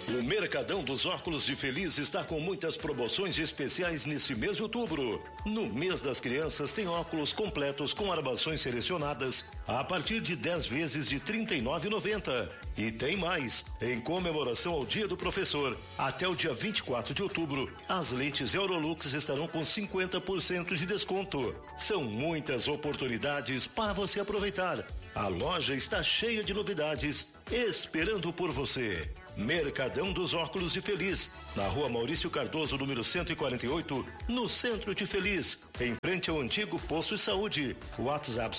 O Mercadão dos Óculos de Feliz está com muitas promoções especiais nesse mês de outubro. No mês das crianças tem óculos completos com armações selecionadas a partir de 10 vezes de R$ 39,90. E tem mais, em comemoração ao Dia do Professor, até o dia 24 de outubro, as lentes Eurolux estarão com 50% de desconto. São muitas oportunidades para você aproveitar. A loja está cheia de novidades, esperando por você. Mercadão dos Óculos de Feliz, na Rua Maurício Cardoso, número 148, no centro de Feliz, em frente ao antigo posto de saúde. WhatsApp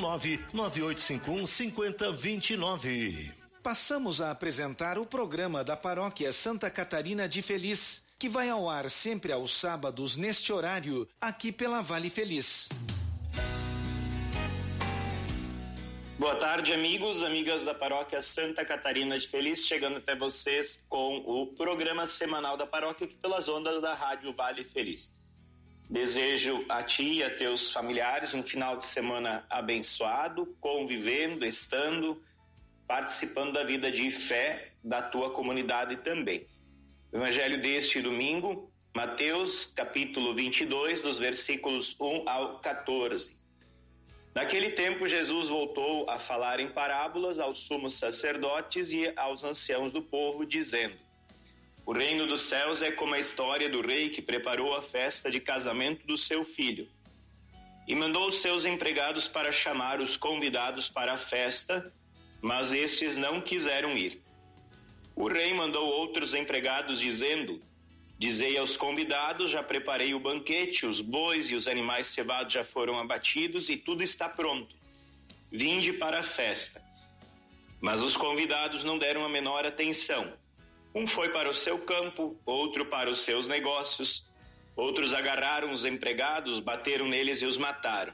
519-9851-5029. Passamos a apresentar o programa da Paróquia Santa Catarina de Feliz, que vai ao ar sempre aos sábados neste horário, aqui pela Vale Feliz. Boa tarde, amigos, amigas da Paróquia Santa Catarina de Feliz, chegando até vocês com o programa semanal da paróquia aqui pelas ondas da Rádio Vale Feliz. Desejo a ti e a teus familiares um final de semana abençoado, convivendo, estando, participando da vida de fé da tua comunidade também. O evangelho deste domingo, Mateus, capítulo 22, dos versículos 1 ao 14. Naquele tempo, Jesus voltou a falar em parábolas aos sumos sacerdotes e aos anciãos do povo, dizendo: O reino dos céus é como a história do rei que preparou a festa de casamento do seu filho e mandou os seus empregados para chamar os convidados para a festa, mas estes não quiseram ir. O rei mandou outros empregados, dizendo: Dizei aos convidados, já preparei o banquete, os bois e os animais cevados já foram abatidos e tudo está pronto. Vinde para a festa. Mas os convidados não deram a menor atenção. Um foi para o seu campo, outro para os seus negócios. Outros agarraram os empregados, bateram neles e os mataram.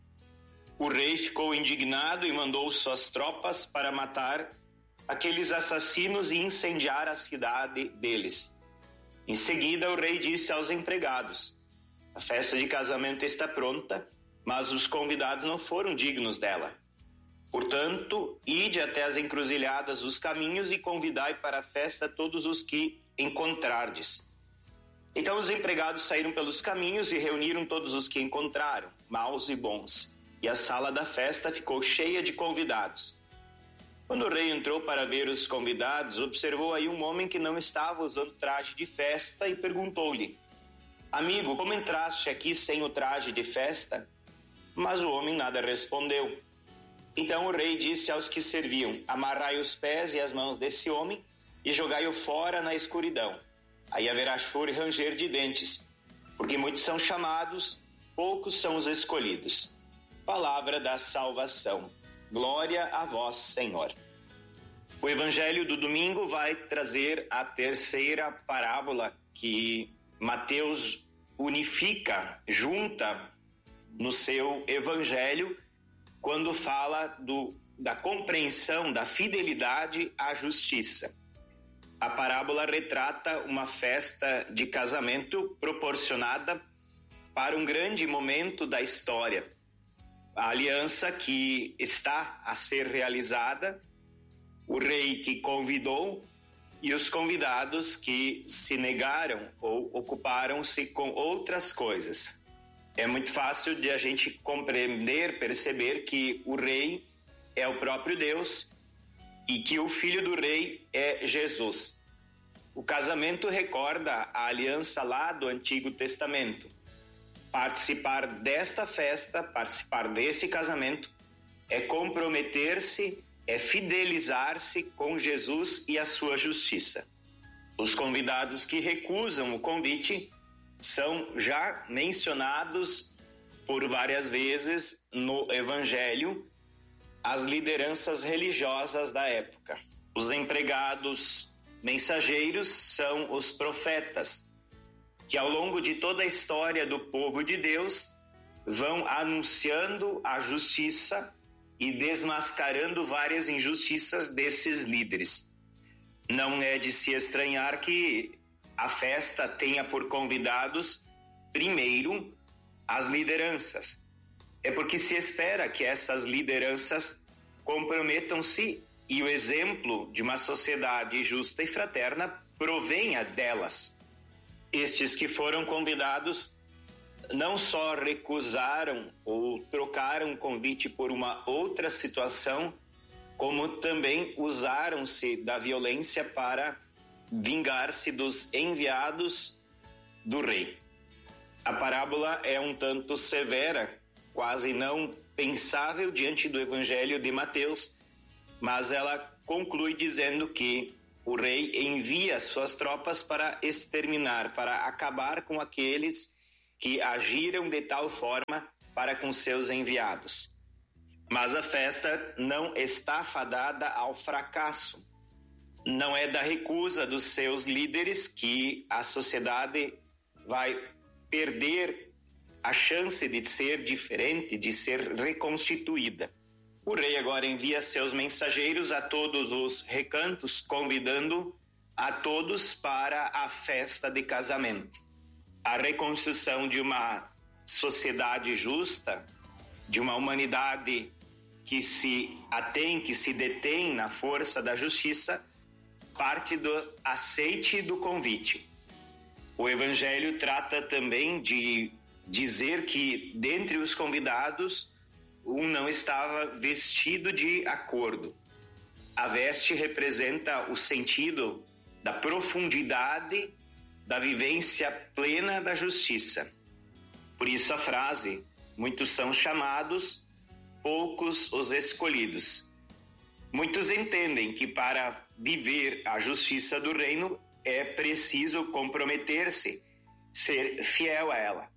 O rei ficou indignado e mandou suas tropas para matar aqueles assassinos e incendiar a cidade deles. Em seguida, o rei disse aos empregados: A festa de casamento está pronta, mas os convidados não foram dignos dela. Portanto, ide até as encruzilhadas dos caminhos e convidai para a festa todos os que encontrardes. Então os empregados saíram pelos caminhos e reuniram todos os que encontraram, maus e bons, e a sala da festa ficou cheia de convidados. Quando o rei entrou para ver os convidados, observou aí um homem que não estava usando traje de festa e perguntou-lhe: Amigo, como entraste aqui sem o traje de festa? Mas o homem nada respondeu. Então o rei disse aos que serviam: Amarrai os pés e as mãos desse homem e jogai-o fora na escuridão. Aí haverá choro e ranger de dentes, porque muitos são chamados, poucos são os escolhidos. Palavra da salvação. Glória a vós, Senhor. O evangelho do domingo vai trazer a terceira parábola que Mateus unifica, junta no seu evangelho, quando fala da compreensão, da fidelidade à justiça. A parábola retrata uma festa de casamento proporcionada para um grande momento da história. A aliança que está a ser realizada, o rei que convidou e os convidados que se negaram ou ocuparam-se com outras coisas. É muito fácil de a gente compreender, perceber que o rei é o próprio Deus e que o filho do rei é Jesus. O casamento recorda a aliança lá do Antigo Testamento. Participar desta festa, participar desse casamento, é comprometer-se, é fidelizar-se com Jesus e a sua justiça. Os convidados que recusam o convite são já mencionados por várias vezes no Evangelho, as lideranças religiosas da época. Os empregados mensageiros são os profetas, que ao longo de toda a história do povo de Deus vão anunciando a justiça e desmascarando várias injustiças desses líderes. Não é de se estranhar que a festa tenha por convidados, primeiro, as lideranças. É porque se espera que essas lideranças comprometam-se e o exemplo de uma sociedade justa e fraterna provenha delas. Estes que foram convidados não só recusaram ou trocaram o convite por uma outra situação, como também usaram-se da violência para vingar-se dos enviados do rei. A parábola é um tanto severa, quase não pensável diante do Evangelho de Mateus, mas ela conclui dizendo que o rei envia suas tropas para exterminar, para acabar com aqueles que agiram de tal forma para com seus enviados. Mas a festa não está fadada ao fracasso. Não é da recusa dos seus líderes que a sociedade vai perder a chance de ser diferente, de ser reconstituída. O rei agora envia seus mensageiros a todos os recantos, convidando a todos para a festa de casamento. A reconstrução de uma sociedade justa, de uma humanidade que se atém, que se detém na força da justiça, parte do aceite do convite. O Evangelho trata também de dizer que, dentre os convidados, um não estava vestido de acordo. A veste representa o sentido da profundidade da vivência plena da justiça. Por isso a frase, muitos são chamados, poucos os escolhidos. Muitos entendem que para viver a justiça do reino é preciso comprometer-se, ser fiel a ela.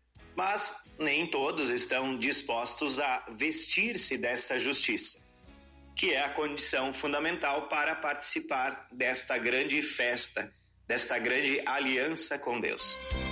Mas nem todos estão dispostos a vestir-se desta justiça, que é a condição fundamental para participar desta grande festa, desta grande aliança com Deus.